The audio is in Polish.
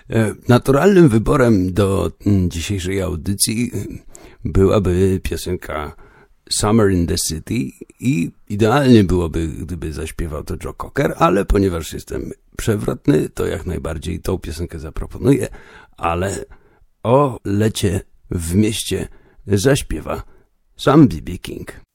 Naturalnym wyborem do dzisiejszej audycji byłaby piosenka Summer in the City i idealnie byłoby, gdyby zaśpiewał to Joe Cocker, ale ponieważ jestem przewrotny, to jak najbardziej tą piosenkę zaproponuję, ale o lecie w mieście zaśpiewa sam B.B. King.